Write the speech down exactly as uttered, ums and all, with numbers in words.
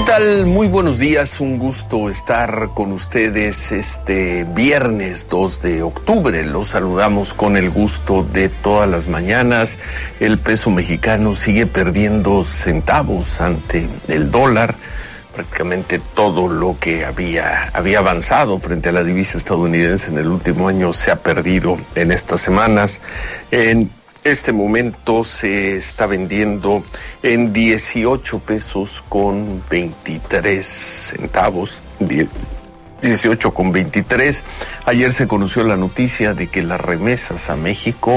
tal? Muy buenos días, un gusto estar con ustedes este viernes dos de octubre. Los saludamos con el gusto de todas las mañanas. El peso mexicano sigue perdiendo centavos ante el dólar. Prácticamente todo lo que había, había avanzado frente a la divisa estadounidense en el último año se ha perdido en estas semanas. En este momento se está vendiendo en dieciocho pesos con veintitrés centavos, dieciocho con veintitrés. Ayer se conoció la noticia de que las remesas a México